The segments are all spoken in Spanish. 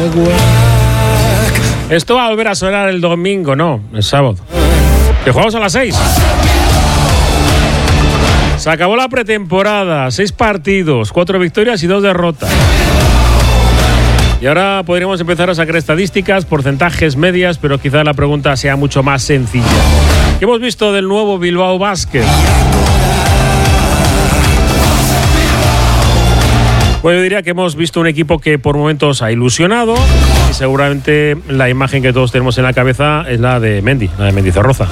Esto va a volver a sonar el domingo, no, el sábado. Que jugamos a las 6. Se acabó la pretemporada, 6 partidos, 4 victorias y 2 derrotas. Y ahora podríamos empezar a sacar estadísticas, porcentajes, medias, pero quizá la pregunta sea mucho más sencilla. ¿Qué hemos visto del nuevo Bilbao Basket? Pues yo diría que hemos visto un equipo que por momentos ha ilusionado y seguramente la imagen que todos tenemos en la cabeza es la de Mendy, la de Mendizorroza.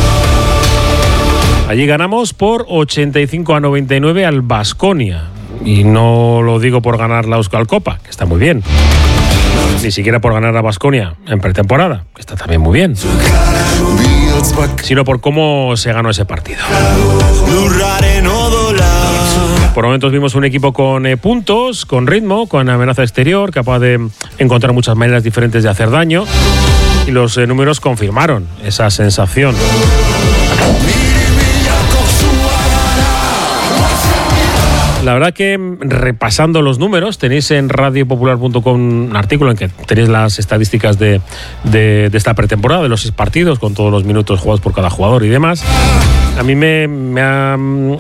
Allí ganamos por 85-99 al Baskonia. Y no lo digo por ganar la Euskal Copa, que está muy bien. Ni siquiera por ganar a Baskonia en pretemporada, que está también muy bien. Sino por cómo se ganó ese partido. Por momentos vimos un equipo con puntos, con ritmo, con amenaza exterior, capaz de encontrar muchas maneras diferentes de hacer daño. Y los números confirmaron esa sensación. La verdad que repasando los números, tenéis en radiopopular.com un artículo en que tenéis las estadísticas de esta pretemporada, de los 6 partidos, con todos los minutos jugados por cada jugador y demás. A mí me ha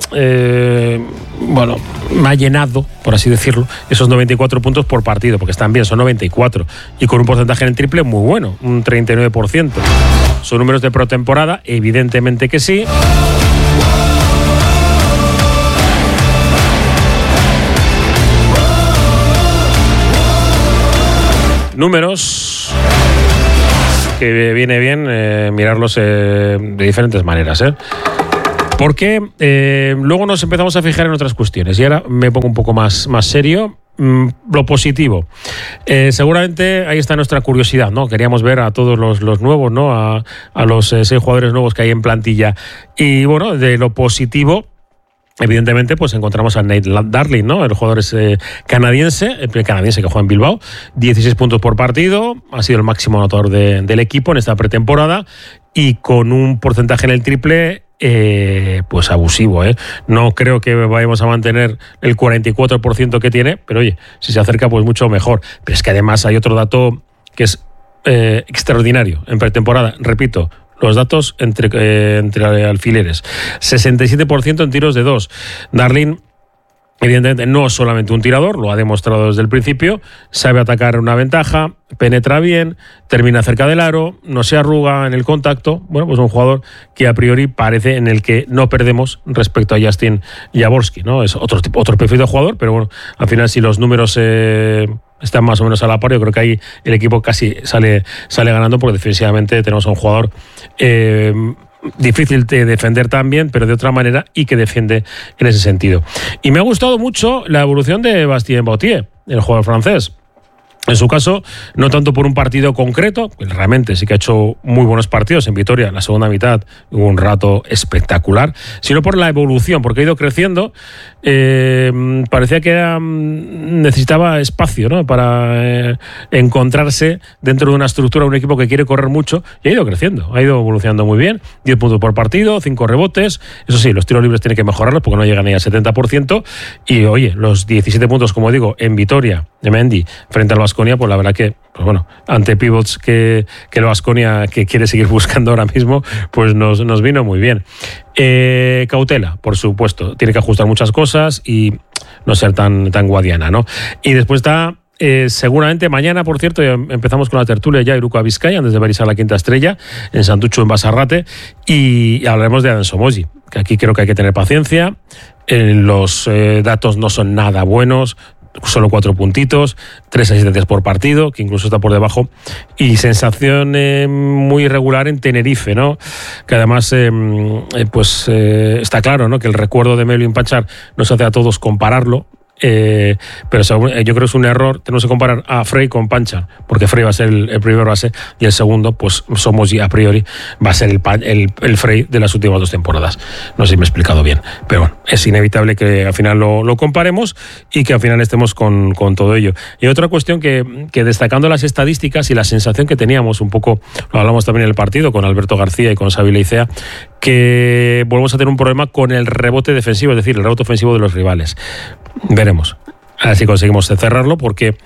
llenado, por así decirlo, esos 94 puntos por partido, porque están bien, son 94, y con un porcentaje en el triple muy bueno, un 39%. ¿Son números de pretemporada? Evidentemente que sí. Números que viene bien mirarlos de diferentes maneras, porque luego nos empezamos a fijar en otras cuestiones y ahora me pongo un poco más serio. Lo positivo, seguramente ahí está nuestra curiosidad, ¿no? Queríamos ver a todos los nuevos, ¿no? A los 6 jugadores nuevos que hay en plantilla. Y bueno, de lo positivo, evidentemente, pues encontramos a Nate Darling, ¿no? El jugador es canadiense, el primer canadiense que juega en Bilbao, 16 puntos por partido, ha sido el máximo anotador del equipo en esta pretemporada y con un porcentaje en el triple pues abusivo, No creo que vayamos a mantener el 44% que tiene, pero oye, si se acerca pues mucho mejor. Pero es que además hay otro dato que es extraordinario en pretemporada, repito, los datos entre alfileres. 67% en tiros de 2. Darling, evidentemente, no es solamente un tirador, lo ha demostrado desde el principio. Sabe atacar una ventaja, penetra bien, termina cerca del aro, no se arruga en el contacto. Bueno, pues un jugador que a priori parece en el que no perdemos respecto a Justin Jaworski, ¿no? Es otro perfil de jugador, pero bueno, al final si los números están más o menos a la par, yo creo que ahí el equipo casi sale ganando, porque definitivamente tenemos a un jugador difícil de defender también, pero de otra manera, y que defiende en ese sentido. Y me ha gustado mucho la evolución de Bastien Bautier, el jugador francés. En su caso, no tanto por un partido concreto, que realmente sí que ha hecho muy buenos partidos en Vitoria. En la segunda mitad hubo un rato espectacular, sino por la evolución, porque ha ido creciendo. Parecía que necesitaba espacio, ¿no? Para encontrarse dentro de una estructura, un equipo que quiere correr mucho, y ha ido creciendo, ha ido evolucionando muy bien. 10 puntos por partido, 5 rebotes. Eso sí, los tiros libres tienen que mejorarlos porque no llegan ni al 70%. Y oye, los 17 puntos, como digo, en Vitoria de Mendy frente al Baskonia, pues la verdad que, pues bueno, ante pivots que el Baskonia que quiere seguir buscando ahora mismo, pues nos vino muy bien. Cautela, por supuesto, tiene que ajustar muchas cosas y no ser tan guadiana, ¿no? Y después está seguramente mañana, por cierto, ya empezamos con la tertulia ya Iruko Vizcaya, antes de ver a la quinta estrella en Santucho, en Basarrate, y hablaremos de Adán Somoji, que aquí creo que hay que tener paciencia. Los datos no son nada buenos, solo 4 puntitos, 3 asistencias por partido, que incluso está por debajo, y sensación muy irregular en Tenerife, ¿no? Que además está claro, ¿no? Que el recuerdo de Melvin Panchar nos hace a todos compararlo, pero yo creo que es un error. Tenemos que comparar a Frey con Panchar, porque Frey va a ser el primer base y el segundo, pues Somoji a priori va a ser el Frey de las últimas 2 temporadas. No sé si me he explicado bien, pero bueno, es inevitable que al final lo comparemos y que al final estemos con todo ello. Y otra cuestión que destacando las estadísticas y la sensación que teníamos un poco, lo hablamos también en el partido con Alberto García y con Xavi Leicea, que volvemos a tener un problema con el rebote defensivo, es decir, el rebote ofensivo de los rivales. Veremos a ver si conseguimos cerrarlo, porque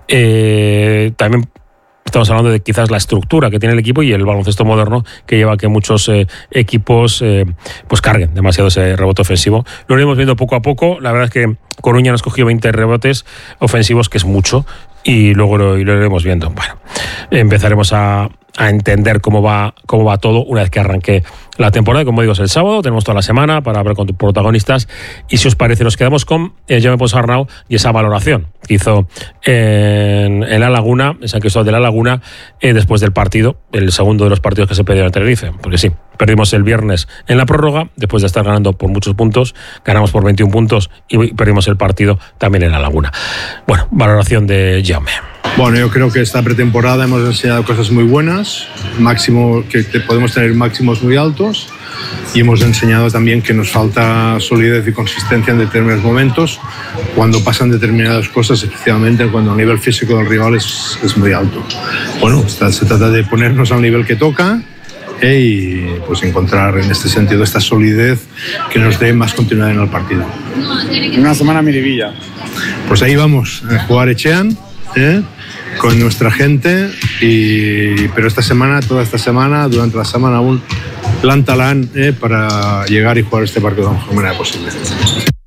También estamos hablando de quizás la estructura que tiene el equipo y el baloncesto moderno que lleva a que muchos equipos pues carguen demasiado ese rebote ofensivo. Lo iremos viendo poco a poco. La verdad es que Coruña nos cogió 20 rebotes ofensivos, que es mucho, y luego lo iremos viendo. Bueno, empezaremos a entender cómo va todo una vez que arranque la temporada. Como digo, es el sábado, tenemos toda la semana para hablar con protagonistas, y si os parece nos quedamos con Jaume Ponsarnau y esa valoración que hizo en La Laguna, en San Cristóbal de La Laguna, después del partido, el segundo de los partidos que se perdieron en Tenerife, porque sí, perdimos el viernes en la prórroga, después de estar ganando por muchos puntos, ganamos por 21 puntos y perdimos el partido también en La Laguna. Bueno, valoración de Jaume. Bueno, yo creo que esta pretemporada hemos enseñado cosas muy buenas, que podemos tener máximos muy altos, y hemos enseñado también que nos falta solidez y consistencia en determinados momentos cuando pasan determinadas cosas, especialmente cuando el nivel físico del rival es muy alto. Bueno, se trata de ponernos al nivel que toca y pues encontrar en este sentido esta solidez que nos dé más continuidad en el partido. Una semana miribilla. Pues ahí vamos, a jugar Etxean, con nuestra gente, pero toda esta semana, durante la semana aún, plan talán para llegar y jugar este partido de la mejor manera posible.